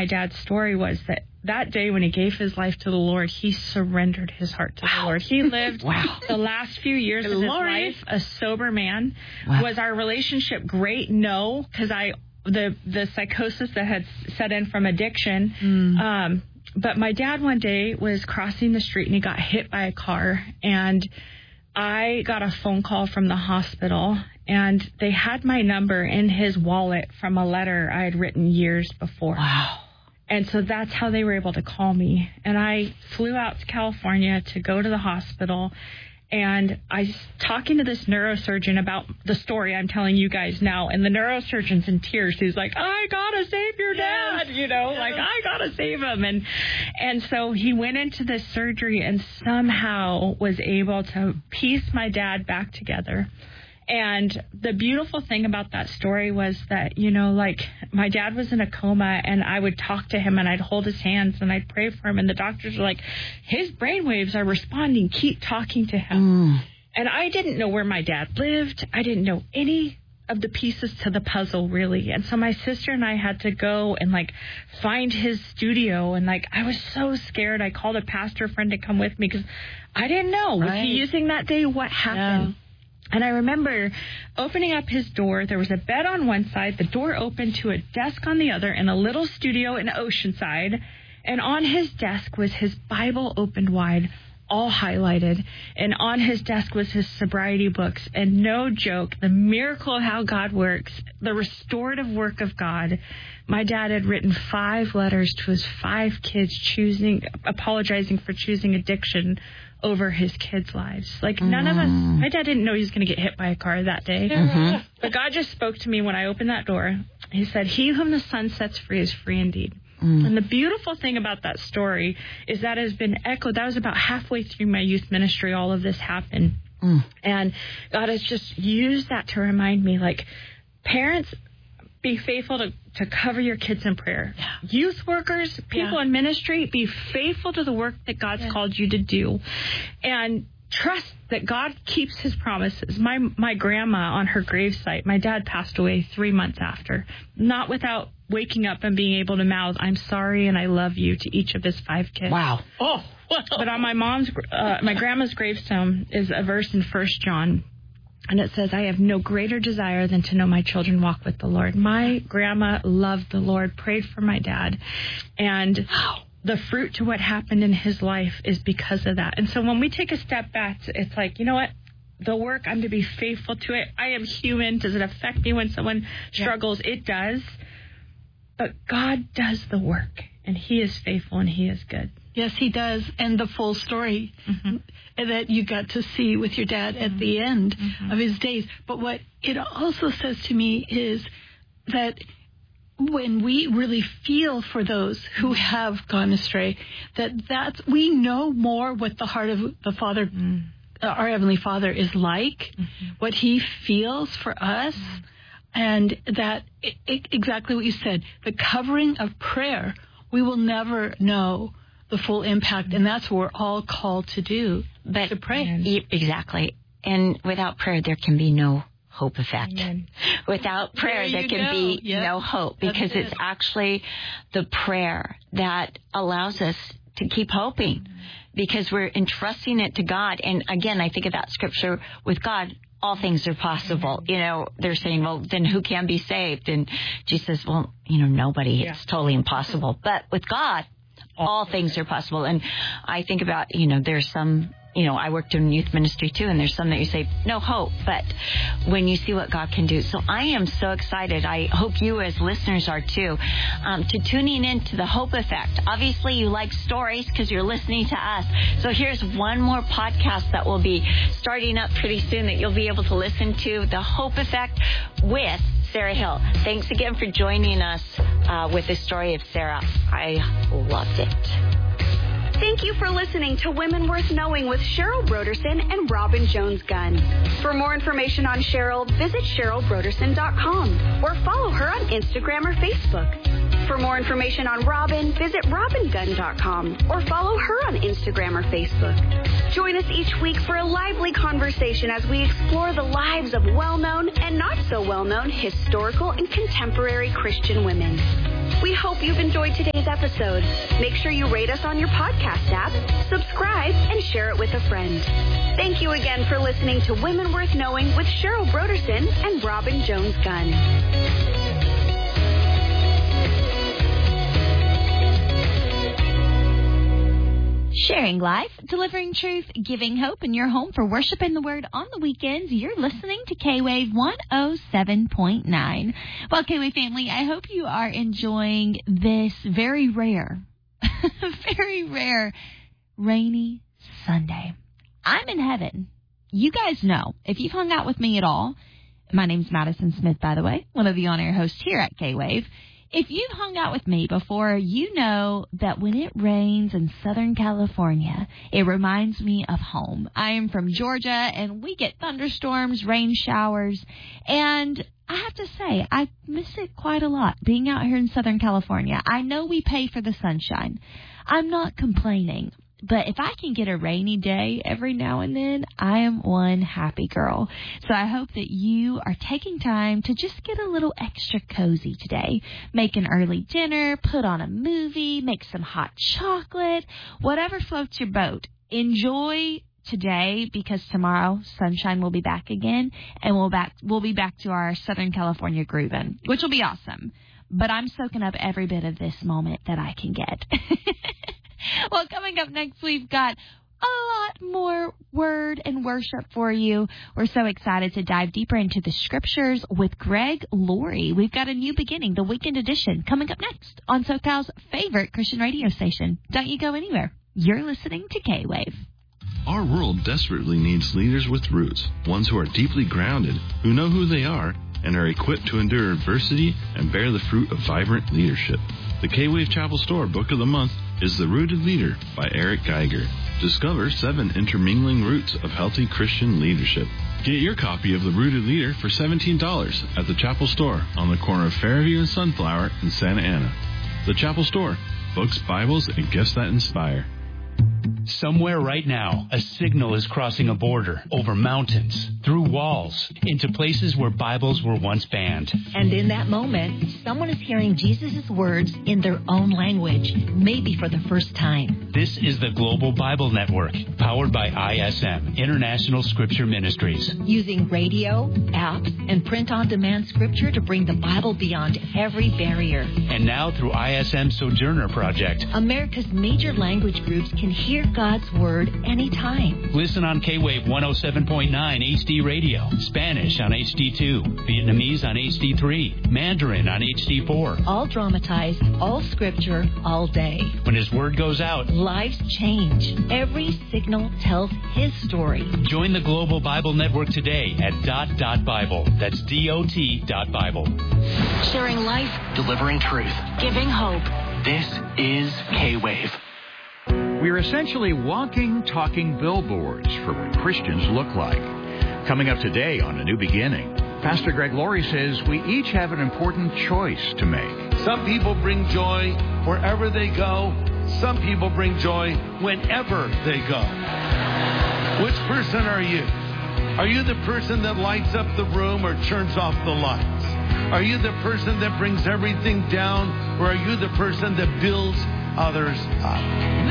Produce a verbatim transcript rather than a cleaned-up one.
my dad's story was that that day when he gave his life to the Lord, he surrendered his heart to wow. the Lord. He lived wow. the last few years of his life a sober man. Wow. Was our relationship great? No, because I the the psychosis that had set in from addiction. Mm. Um, but my dad one day was crossing the street and he got hit by a car, and I got a phone call from the hospital, and they had my number in his wallet from a letter I had written years before. Wow. And so that's how they were able to call me. And I flew out to California to go to the hospital, and I was talking to this neurosurgeon about the story I'm telling you guys now, and the neurosurgeon's in tears. He's like, I gotta save your dad, you know, yes. like, I gotta save him. And and so he went into this surgery and somehow was able to piece my dad back together. And the beautiful thing about that story was that, you know, like, my dad was in a coma, and I would talk to him and I'd hold his hands and I'd pray for him. And the doctors were like, his brainwaves are responding. Keep talking to him. Mm. And I didn't know where my dad lived. I didn't know any of the pieces to the puzzle, really. And so my sister and I had to go and, like, find his studio. And, like, I was so scared. I called a pastor friend to come with me because I didn't know. Was right. he using that day? What happened? Yeah. And I remember opening up his door. There was a bed on one side, the door opened to a desk on the other, and a little studio in Oceanside. And on his desk was his Bible opened wide, all highlighted. And on his desk was his sobriety books. And no joke, the miracle of how God works, the restorative work of God. My dad had written five letters to his five kids, choosing, apologizing for choosing addiction over his kids' lives. Like, none mm. of us, my dad didn't know he was going to get hit by a car that day. Mm-hmm. But God just spoke to me when I opened that door. He said, he whom the Son sets free is free indeed. Mm. And the beautiful thing about that story is that has been echoed. That was about halfway through my youth ministry, all of this happened. Mm. And God has just used that to remind me, like, parents, be faithful to, to cover your kids in prayer. Yeah. Youth workers, people yeah. in ministry, be faithful to the work that God's yeah. called you to do. And trust that God keeps his promises. My my grandma, on her gravesite, my dad passed away three months after. Not without waking up and being able to mouth, I'm sorry and I love you, to each of his five kids. Wow. Oh. But on my mom's, uh, my grandma's gravestone is a verse in First John. And it says, I have no greater desire than to know my children walk with the Lord. My grandma loved the Lord, prayed for my dad. And the fruit to what happened in his life is because of that. And so when we take a step back, it's like, you know what? The work, I'm to be faithful to it. I am human. Does it affect me when someone struggles? Yeah. It does. But God does the work, and he is faithful and he is good. Yes, he does. And the full story mm-hmm. that you got to see with your dad mm-hmm. at the end mm-hmm. of his days. But what it also says to me is that when we really feel for those who have gone astray, that that's, we know more what the heart of the Father, mm-hmm. uh, our Heavenly Father, is like, mm-hmm. what he feels for us. Mm-hmm. And that it, it, exactly what you said, the covering of prayer, we will never know the full impact, and that's what we're all called to do, but to pray. E- exactly. And without prayer, there can be no hope effect. Amen. Without prayer, there, there can go. be yep. no hope, because it. it's actually the prayer that allows us to keep hoping, mm-hmm. because we're entrusting it to God. And again, I think of that scripture with God, all things are possible. Mm-hmm. You know, they're saying, well, then who can be saved? And Jesus says, well, you know, nobody. Yeah. It's totally impossible. But with God, all things are possible. And I think about, you know, there's some, you know, I worked in youth ministry too, and there's some that you say, no hope. But when you see what God can do. So I am so excited. I hope you as listeners are too, um, to tuning into the Hope Effect. Obviously, you like stories because you're listening to us. So here's one more podcast that will be starting up pretty soon that you'll be able to listen to, The Hope Effect with Sarah Hill. Thanks again for joining us uh, with the story of Sarah. I loved it. Thank you for listening to Women Worth Knowing with Cheryl Broderson and Robin Jones-Gunn. For more information on Cheryl, visit cheryl broderson dot com or follow her on Instagram or Facebook. For more information on Robin, visit robin gunn dot com or follow her on Instagram or Facebook. Join us each week for a lively conversation as we explore the lives of well-known and not so well-known historical and contemporary Christian women. We hope you've enjoyed today's episode. Make sure you rate us on your podcast app, subscribe, and share it with a friend. Thank you again for listening to Women Worth Knowing with Cheryl Broderson and Robin Jones Gunn. Sharing life, delivering truth, giving hope in your home for worship and the word on the weekends. You're listening to K-Wave one oh seven point nine. Well, K-Wave family, I hope you are enjoying this very rare, very rare rainy Sunday. I'm in heaven. You guys know, if you've hung out with me at all, my name's Madison Smith, by the way, one of the on-air hosts here at K-Wave. If you've hung out with me before, you know that when it rains in Southern California, it reminds me of home. I am from Georgia, and we get thunderstorms, rain showers, and I have to say, I miss it quite a lot, being out here in Southern California. I know we pay for the sunshine. I'm not complaining. But if I can get a rainy day every now and then, I am one happy girl. So I hope that you are taking time to just get a little extra cozy today. Make an early dinner, put on a movie, make some hot chocolate, whatever floats your boat. Enjoy today, because tomorrow sunshine will be back again, and we'll back we'll be back to our Southern California grooving, which will be awesome. But I'm soaking up every bit of this moment that I can get. Well, coming up next, we've got a lot more word and worship for you. We're so excited to dive deeper into the scriptures with Greg Laurie. We've got a new beginning, the weekend edition, coming up next on SoCal's favorite Christian radio station. Don't you go anywhere. You're listening to K-Wave. Our world desperately needs leaders with roots, ones who are deeply grounded, who know who they are, and are equipped to endure adversity and bear the fruit of vibrant leadership. The K-Wave Chapel Store Book of the Month is The Rooted Leader by Eric Geiger. Discover seven intermingling roots of healthy Christian leadership. Get your copy of The Rooted Leader for seventeen dollars at the Chapel Store on the corner of Fairview and Sunflower in Santa Ana. The Chapel Store. Books, Bibles, and gifts that inspire. Somewhere right now, a signal is crossing a border, over mountains, through walls, into places where Bibles were once banned. And in that moment, someone is hearing Jesus' words in their own language, maybe for the first time. This is the Global Bible Network, powered by I S M, International Scripture Ministries. Using radio, apps, and print-on-demand scripture to bring the Bible beyond every barrier. And now through I S M Sojourner Project, America's major language groups can hear God's Word anytime. Listen on K-Wave one oh seven point nine H D Radio, Spanish on H D two, Vietnamese on H D three, Mandarin on H D four. All dramatized, all scripture, all day. When His Word goes out, lives change. Every signal tells His story. Join the Global Bible Network today at dot dot Bible. That's D O T dot Bible. Sharing life, delivering truth, giving hope. This is K-Wave. We're essentially walking, talking billboards for what Christians look like. Coming up today on A New Beginning, Pastor Greg Laurie says we each have an important choice to make. Some people bring joy wherever they go. Some people bring joy whenever they go. Which person are you? Are you the person that lights up the room or turns off the lights? Are you the person that brings everything down, or are you the person that builds others up?